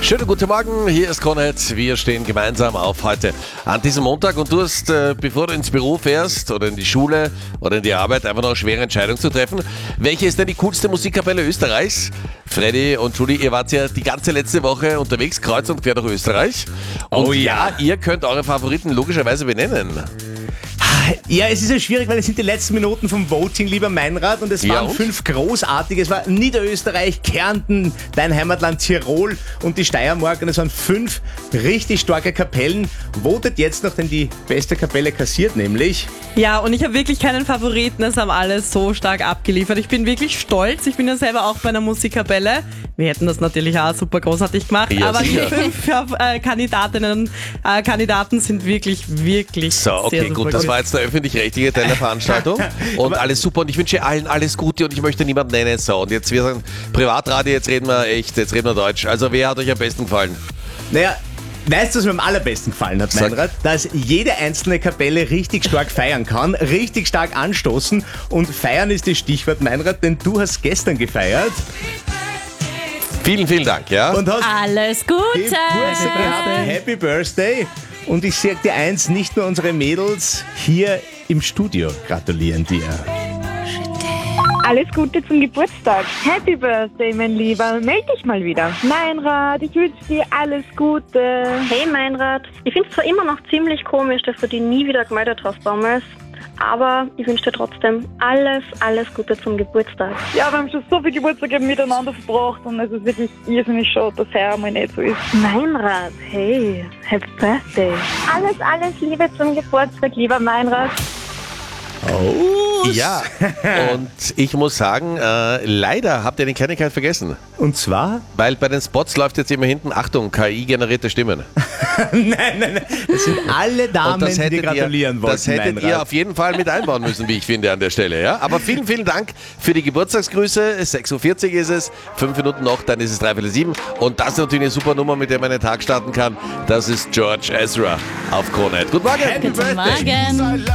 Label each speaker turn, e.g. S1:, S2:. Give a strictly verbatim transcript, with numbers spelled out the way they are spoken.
S1: Schönen guten Morgen, hier ist Konrad. Wir stehen gemeinsam auf heute an diesem Montag und du hast, äh, bevor du ins Büro fährst oder in die Schule oder in die Arbeit, einfach noch eine schwere Entscheidung zu treffen. Welche ist denn die coolste Musikkapelle Österreichs? Freddy und Julie, ihr wart ja die ganze letzte Woche unterwegs, kreuz und quer durch Österreich. Und
S2: Oh
S1: ja,
S2: ja.
S1: ihr könnt eure Favoriten logischerweise benennen.
S2: Ja, es ist ja schwierig, weil es sind die letzten Minuten vom Voting, lieber Meinrad, und es
S1: Ja,
S2: waren
S1: und?
S2: fünf großartige. Es war Niederösterreich, Kärnten, dein Heimatland Tirol und die Steiermark, und es waren fünf richtig starke Kapellen. Votet jetzt noch, denn die beste Kapelle kassiert nämlich.
S3: Ja, und ich habe wirklich keinen Favoriten, es haben alle so stark abgeliefert. Ich bin wirklich stolz, ich bin ja selber auch bei einer Musikkapelle. Wir hätten das natürlich auch super großartig gemacht,
S1: Ja,
S3: aber
S1: sicher.
S3: die fünf äh, Kandidatinnen, äh, Kandidaten sind wirklich, wirklich
S1: So, okay,
S3: sehr, super
S1: gut, das war jetzt der öffentlich-rechtliche Teil der Veranstaltung und alles super und ich wünsche allen alles Gute und ich möchte niemanden nennen. So, und jetzt, wir sind Privatradio, jetzt reden wir echt, jetzt reden wir Deutsch. Also, wer hat euch am besten gefallen?
S2: Naja, weißt du, was mir am allerbesten gefallen hat,
S1: Sag.
S2: Meinrad? Dass jede einzelne Kapelle richtig stark feiern kann, richtig stark anstoßen, und feiern ist das Stichwort, Meinrad, denn du hast gestern gefeiert
S1: Vielen, vielen Dank, ja?
S2: und hast
S4: Alles Gute!
S2: Geburtstag gehabt. Happy Birthday. Und ich sag dir eins, nicht nur unsere Mädels hier im Studio gratulieren dir.
S5: Alles Gute zum Geburtstag. Happy Birthday, mein Lieber. Meld dich mal wieder. Meinrad, ich wünsche dir alles Gute.
S6: Hey Meinrad, ich finde es zwar immer noch ziemlich komisch, dass du dich nie wieder gemeldet hast damals, aber ich wünsche dir trotzdem alles, alles Gute zum Geburtstag.
S5: Ja, wir haben schon so viele Geburtstage miteinander verbracht und es ist wirklich irrsinnig schade, dass er einmal nicht so ist.
S6: Meinrad, hey, Happy Birthday.
S5: Alles, alles Liebe zum Geburtstag, lieber Meinrad.
S2: Oh.
S1: Ja, und ich muss sagen, äh, leider habt ihr eine Kleinigkeit vergessen.
S2: Und zwar?
S1: Weil bei den Spots läuft jetzt immer hinten, Achtung, K I-generierte Stimmen.
S2: nein, nein, nein. Das sind alle Damen,
S1: Und das
S2: die dir
S1: hättet,
S2: gratulieren
S1: ihr,
S2: wollten,
S1: das hättet ihr
S2: Meinrad.
S1: auf jeden Fall mit einbauen müssen, wie ich finde, an der Stelle. Ja? Aber vielen, vielen Dank für die Geburtstagsgrüße. sechs Uhr vierzig ist es, fünf Minuten noch, dann ist es dreiviertel sieben. Und das ist natürlich eine super Nummer, mit der man einen Tag starten kann. Das ist George Ezra auf Krone. Guten Morgen.
S2: Happy
S4: Guten
S2: Birthday.
S4: Morgen!